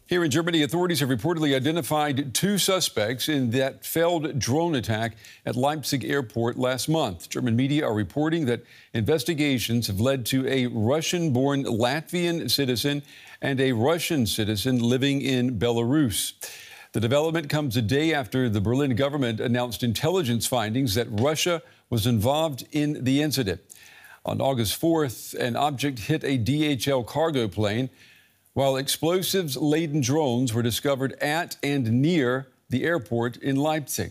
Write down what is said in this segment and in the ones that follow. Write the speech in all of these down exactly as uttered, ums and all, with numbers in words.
Here in Germany, authorities have reportedly identified two suspects in that failed drone attack at Leipzig airport last month. German media are reporting that investigations have led to a Russian-born Latvian citizen and a Russian citizen living in Belarus. The development comes a day after the Berlin government announced intelligence findings that Russia was involved in the incident. On August fourth, an object hit a D H L cargo plane, while explosives-laden drones were discovered at and near the airport in Leipzig.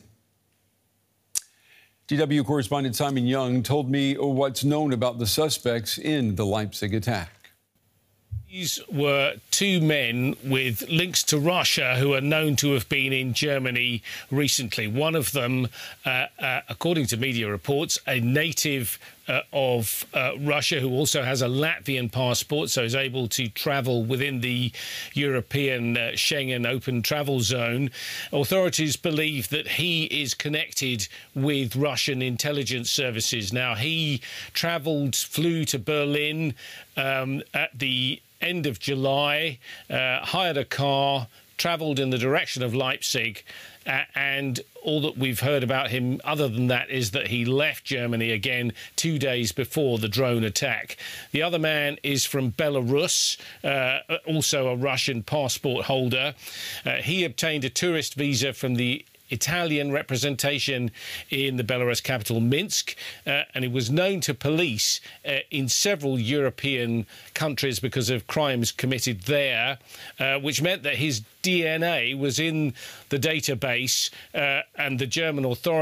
D W correspondent Simon Young told me what's known about the suspects in the Leipzig attack. These were two men with links to Russia who are known to have been in Germany recently. One of them, uh, uh, according to media reports, a native uh, of uh, Russia who also has a Latvian passport, so is able to travel within the European uh, Schengen open travel zone. Authorities believe that he is connected with Russian intelligence services. Now, he travelled, flew to Berlin um, at the end of July, uh, hired a car, travelled in the direction of Leipzig, uh, and all that we've heard about him other than that is that he left Germany again two days before the drone attack. The other man is from Belarus, uh, also a Russian passport holder. Uh, he obtained a tourist visa from the Italian representation in the Belarus capital, Minsk, uh, and he was known to police uh, in several European countries because of crimes committed there, uh, which meant that his D N A was in the database, uh, and the German authorities